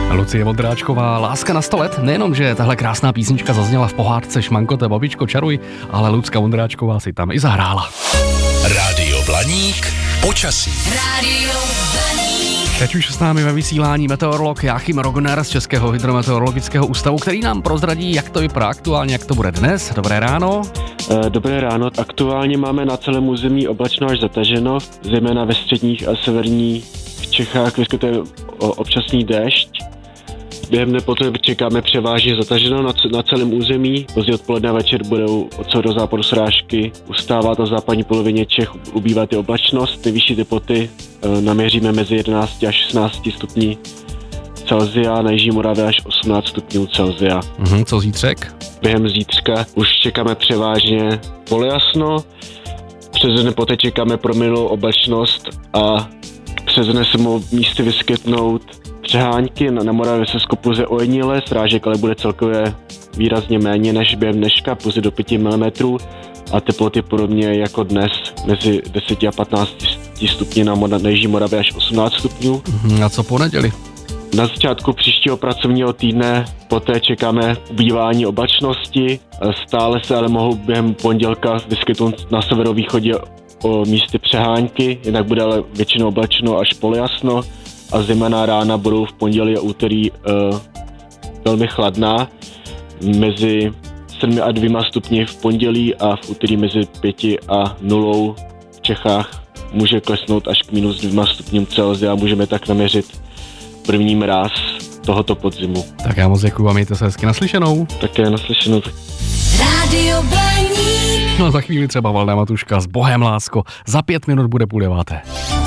Lucie Vondráčková, Láska na 100 let. Nejenom, že tahle krásná písnička zazněla v pohádce Šmankote babičko čaruj, ale Lucka Vondráčková si tam i zahrála. Rádio Blaník, počasí. Rádio Blaník. Teď už s námi ve vysílání meteorolog Jáchym Rogner z Českého hydrometeorologického ústavu, který nám prozradí, jak to vypadá aktuálně, jak to bude dnes. Dobré ráno. Dobré ráno. Aktuálně máme na celém území oblačno až zataženo, zejména ve středních a severních Čechách vyskytuje občasný déšť. Během dne potom čekáme převážně zataženo na celém území. Pozdě odpoledne a večer budou od do západu srážky. Ustávat na západní polovině Čech, ubývá ty oblačnost. Nejvyšší teploty naměříme mezi 11 až 16 stupni Celsia, na jižní Moravě až 18 stupňů Celsia. Co zítřek? Během zítřka už čekáme převážně polojasno. Přes den poté čekáme prominulou oblačnost a přes den se mohou místy vyskytnout přehánky. Na Moravě se skopuze ojediněle, srážek ale bude celkově výrazně méně než během dneška, pouze do 5 mm a teploty podobně jako dnes mezi 10 a 15 stupni na jižní Moravě až 18 stupňů. A co po neděli? Na začátku příštího pracovního týdne poté čekáme ubývání oblačnosti, stále se ale mohou během pondělka vyskytnout na severovýchodě o místy přehánky, jinak bude ale většinou oblačno až polojasno a zejména rána budou v pondělí a úterý velmi chladná, mezi 7 a 2 stupni v pondělí a v úterý mezi 5 a 0 v Čechách může klesnout až k minus 2 stupňům Celsia a můžeme tak naměřit první mráz tohoto podzimu. Tak já moc děkuju a mějte se hezky naslyšenou. Také naslyšenou. Rádio Blaník. No za chvíli třeba Valda Matuška s Bohem lásko. Za 5 minut bude 8:30.